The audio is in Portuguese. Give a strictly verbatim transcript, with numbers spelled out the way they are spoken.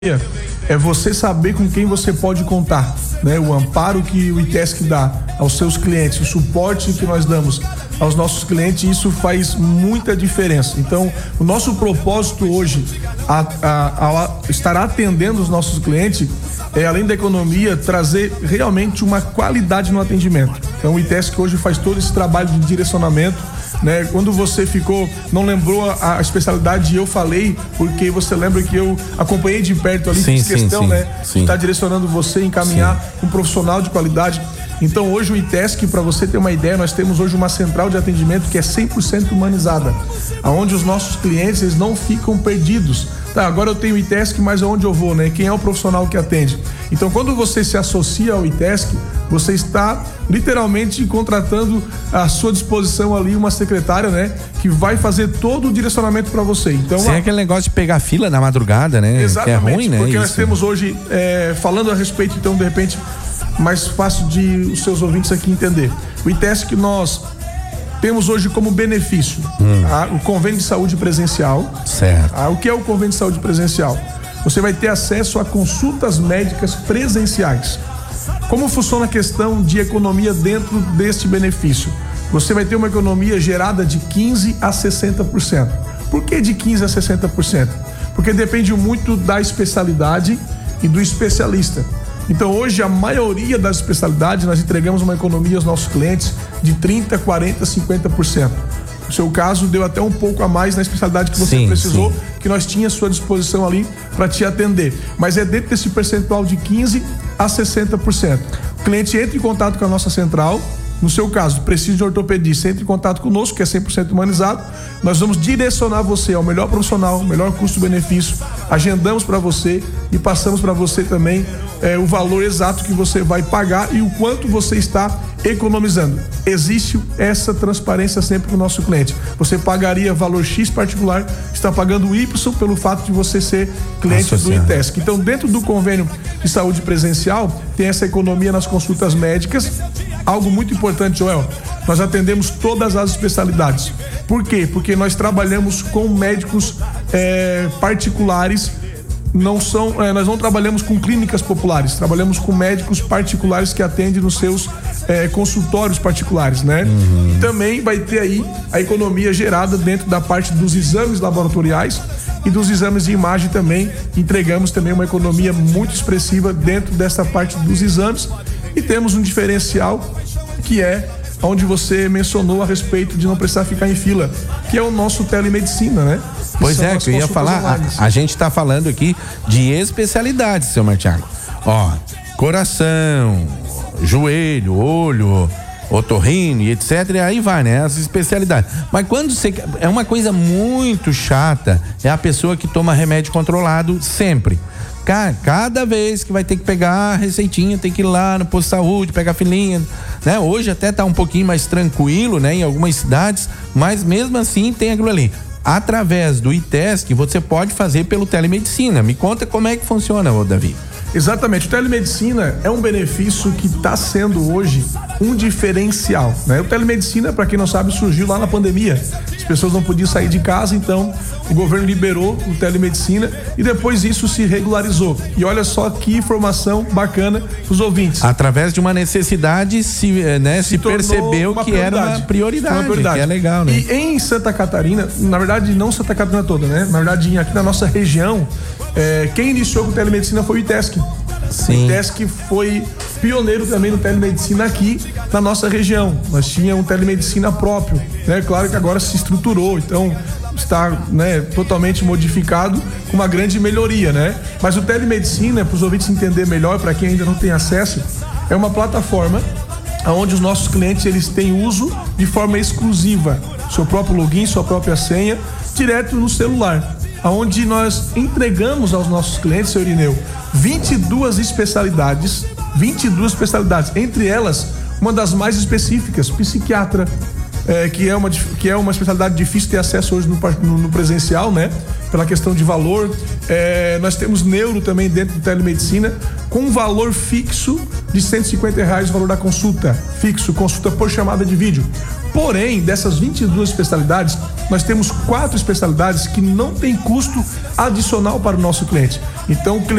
é você saber com quem você pode contar, né? O amparo que o ITESC dá aos seus clientes, o suporte que nós damos aos nossos clientes, isso faz muita diferença. Então, o nosso propósito hoje, a, a, a estar atendendo os nossos clientes, é, além da economia, trazer realmente uma qualidade no atendimento. Então, o ITESC hoje faz todo esse trabalho de direcionamento, né? Quando você ficou, não lembrou a, a especialidade, eu falei, porque você lembra que eu acompanhei de perto ali, sim, fiz questão, sim, né? Sim. De estar direcionando você, encaminhar sim. um profissional de qualidade. Então hoje o ITESC, para você ter uma ideia, nós temos hoje uma central de atendimento que é cem por cento humanizada, aonde os nossos clientes, eles não ficam perdidos. Tá, agora eu tenho o ITESC, mas aonde eu vou, né? Quem é o profissional que atende? Então, quando você se associa ao ITESC, você está literalmente contratando à sua disposição ali uma secretária, né? Que vai fazer todo o direcionamento para você. Então, sem a... aquele negócio de pegar fila na madrugada, né? Exatamente, que é ruim, né? Porque Isso. nós temos hoje, é, falando a respeito, então, de repente, mais fácil de os seus ouvintes aqui entender. O ITESC, nós temos hoje como benefício hum. tá? o convênio de saúde presencial. Certo. Tá? O que é o convênio de saúde presencial? Você vai ter acesso a consultas médicas presenciais. Como funciona a questão de economia dentro deste benefício? Você vai ter uma economia gerada de quinze a sessenta por cento. Por que de quinze a sessenta por cento? Porque depende muito da especialidade e do especialista. Então hoje a maioria das especialidades nós entregamos uma economia aos nossos clientes de trinta, quarenta, cinquenta por cento. No seu caso deu até um pouco a mais na especialidade que você sim, precisou, sim. que nós tínhamos à sua disposição ali para te atender. Mas é dentro desse percentual de quinze a sessenta por cento. O cliente entra em contato com a nossa central. No seu caso, precisa de ortopedista, entre em contato conosco, que é cem por cento humanizado. Nós vamos direcionar você ao melhor profissional, melhor custo-benefício. Agendamos para você e passamos para você também é, o valor exato que você vai pagar e o quanto você está economizando. Existe essa transparência sempre com o nosso cliente. Você pagaria valor X particular, está pagando Y pelo fato de você ser cliente Associado. do ITESC. Então, dentro do convênio de saúde presencial, tem essa economia nas consultas médicas. Algo muito importante, Joel, nós atendemos todas as especialidades. Por quê? Porque nós trabalhamos com médicos é, particulares, não são, é, nós não trabalhamos com clínicas populares, trabalhamos com médicos particulares que atendem nos seus é, consultórios particulares, né? Uhum. Também vai ter aí a economia gerada dentro da parte dos exames laboratoriais e dos exames de imagem também. Entregamos também uma economia muito expressiva dentro dessa parte dos exames. E temos um diferencial que é onde você mencionou a respeito de não precisar ficar em fila, que é o nosso telemedicina, né? Que pois é, que eu ia falar, a, a gente está falando aqui de especialidades, seu Martiago. Ó, coração, joelho, olho, otorrino e etc, e aí vai, né? As especialidades. Mas quando você... É uma coisa muito chata, é a pessoa que toma remédio controlado sempre. Cara, cada vez que vai ter que pegar a receitinha, tem que ir lá no posto de saúde, pegar a filinha, né? Hoje até tá um pouquinho mais tranquilo, né? Em algumas cidades, mas mesmo assim tem aquilo ali. Através do ITESC, você pode fazer pelo telemedicina. Me conta como é que funciona, ô Davi. Exatamente, o telemedicina é um benefício que está sendo hoje um diferencial, né? O telemedicina, para quem não sabe, surgiu lá na pandemia. As pessoas não podiam sair de casa, então o governo liberou o telemedicina e depois isso se regularizou. E olha só que informação bacana para os ouvintes. Através de uma necessidade se, né, se, se percebeu que era uma prioridade, uma prioridade, que é legal, né? E em Santa Catarina, na verdade não Santa Catarina toda, né? Na verdade aqui na nossa região, é, quem iniciou com telemedicina foi o ITESC. Sim. O ITESC foi pioneiro também no telemedicina aqui na nossa região. Nós tínhamos um telemedicina próprio, né? Claro que agora se estruturou, então está, né, totalmente modificado com uma grande melhoria, né? Mas o telemedicina, para os ouvintes entender melhor, para quem ainda não tem acesso, é uma plataforma onde os nossos clientes eles têm uso de forma exclusiva, seu próprio login, sua própria senha, direto no celular, onde nós entregamos aos nossos clientes, seu Irineu, vinte e duas especialidades, vinte e duas especialidades, entre elas uma das mais específicas, psiquiatra, é, que, é uma, que é uma especialidade difícil de ter acesso hoje no, no, no presencial, né? Pela questão de valor. É, nós temos neuro também dentro do telemedicina, com um valor fixo de cento e cinquenta reais o valor da consulta, fixo, consulta por chamada de vídeo. Porém, dessas vinte e duas especialidades, nós temos quatro especialidades que não tem custo adicional para o nosso cliente. Então, o